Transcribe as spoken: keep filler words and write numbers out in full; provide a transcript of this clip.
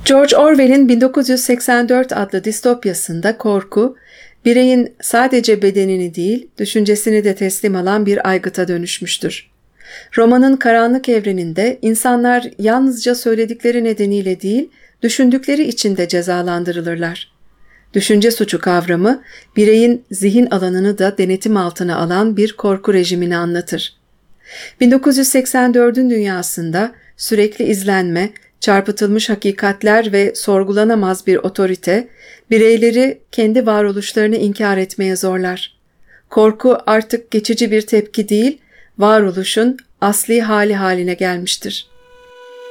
George Orwell'in bin dokuz yüz seksen dört adlı distopyasında korku, bireyin sadece bedenini değil, düşüncesini de teslim alan bir aygıta dönüşmüştür. Romanın karanlık evreninde insanlar yalnızca söyledikleri nedeniyle değil, düşündükleri için de cezalandırılırlar. Düşünce suçu kavramı, bireyin zihin alanını da denetim altına alan bir korku rejimini anlatır. bin dokuz yüz seksen dördün dünyasında sürekli izlenme, çarpıtılmış hakikatler ve sorgulanamaz bir otorite, bireyleri kendi varoluşlarını inkar etmeye zorlar. Korku artık geçici bir tepki değil, varoluşun asli hali haline gelmiştir.